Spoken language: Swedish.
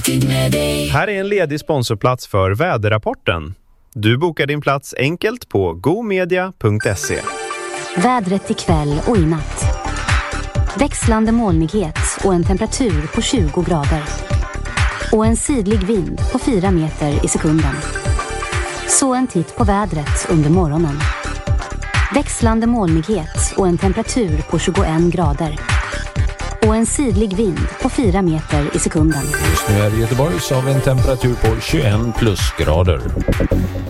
alltid med dig. Här är en ledig sponsorplats för väderrapporten. Du bokar din plats enkelt på gomedia.se. Vädret ikväll och i natt. Växlande molnighet och en temperatur på 20 grader. Och en sidlig vind på 4 meter i sekunden. Så en titt på vädret under morgonen. Växlande molnighet och en temperatur på 21 grader. Och en sidlig vind på 4 meter i sekunden. Just nu är det Göteborg som har en temperatur på 21 plusgrader.